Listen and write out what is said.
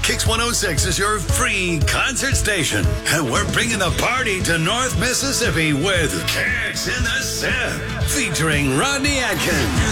Kix 106 is your free concert station. And we're bringing the party to North Mississippi with Kix in the Sip, featuring Rodney Atkins.